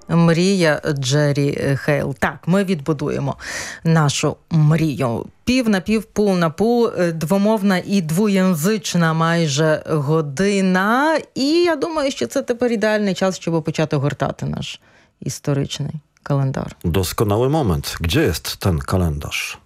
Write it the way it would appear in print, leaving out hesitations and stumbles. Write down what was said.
Мрія Джері Хейл. Так, ми відбудуємо нашу мрію. Пів на пів, пул на пул, двомовна і двоязична майже година. І я думаю, що це тепер ідеальний час, щоб почати гортати наш історичний kalendarz. Doskonały moment. Gdzie jest ten kalendarz?